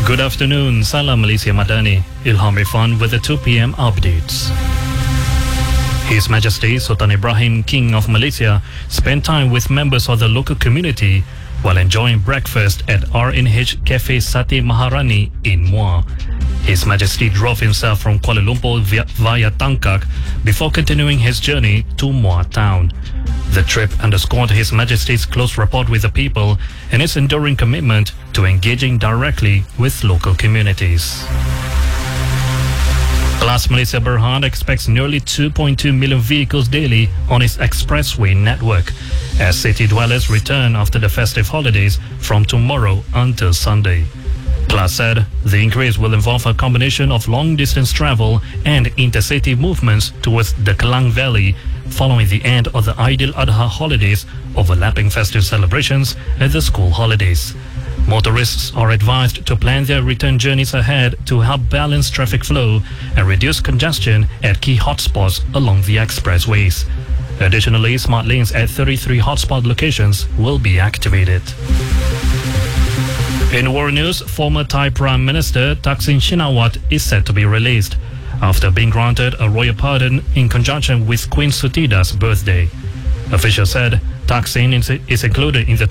Good afternoon, Salam Malaysia Madani, Ilham Irfan with the 2 p.m. updates. His Majesty Sultan Ibrahim, King of Malaysia, spent time with members of the local community while enjoying breakfast at RNH Cafe Sate Maharani in Muar. His Majesty drove himself from Kuala Lumpur via Tangkak before continuing his journey to Muar town. The trip underscored His Majesty's close rapport with the people and his enduring commitment to engaging directly with local communities. Kelas Malaysia Berhad expects nearly 2.2 million vehicles daily on its expressway network as city dwellers return after the festive holidays from tomorrow until Sunday. Kelas said the increase will involve a combination of long-distance travel and intercity movements towards the Klang Valley following the end of the Aidil Adha holidays, overlapping festive celebrations and the school holidays. Motorists are advised to plan their return journeys ahead to help balance traffic flow and reduce congestion at key hotspots along the expressways. Additionally, smart lanes at 33 hotspot locations will be activated. In world news, former Thai Prime Minister Thaksin Shinawatra is set to be released after being granted a royal pardon in conjunction with Queen Sutida's birthday. Officials said Thaksin is included in the